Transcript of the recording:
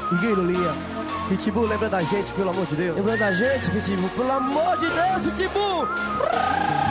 Ninguém Lulinha. Pitbull, lembra da gente, pelo amor de Deus. Lembra da gente, Pitbull? Pelo amor de Deus, Pitbull!